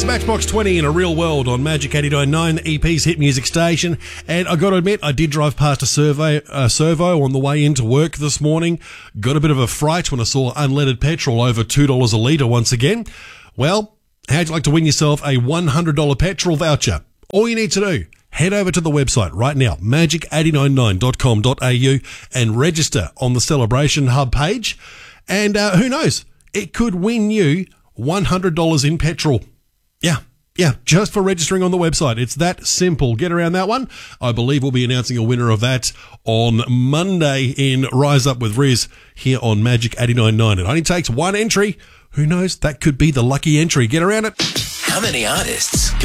It's Matchbox 20 in a real world on Magic 89.9, EP's hit music station. And I got to admit, I did drive past a servo on the way into work this morning. Got a bit of a fright when I saw unleaded petrol over $2 a litre once again. Well, how'd you like to win yourself a $100 petrol voucher? All you need to do, head over to the website right now, magic899.com.au, and register on the Celebration Hub page. And who knows, it could win you $100 in petrol. Yeah, just for registering on the website. It's that simple. Get around that one. I believe we'll be announcing a winner of that on Monday in Rise Up with Riz here on Magic 89.9. It only takes one entry. Who knows? That could be the lucky entry. Get around it. How many artists